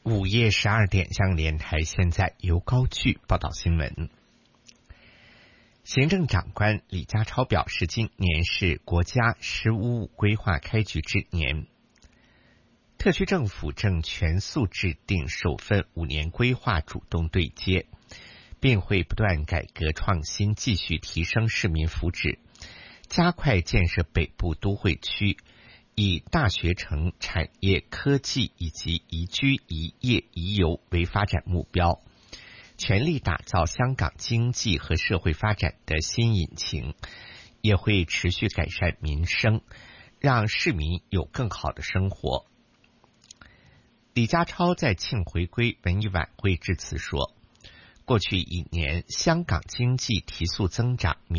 午夜12点，香港电台现在由高炬报道新闻。行政长官李家超表示，今年是国家“十五五”规划开局之年，特区政府正全速制定首份5年规划，主动对接，并会不断改革创新，继续提升市民福祉，加快建设北部都会区，以大学城、产业、科技以及宜居、宜业、宜游为发展目标，全力打造香港经济和社会发展的新引擎，也会持续改善民生，让市民有更好的生活。李家超在庆回归文艺晚会致辞说，过去1年，香港经济提速增长，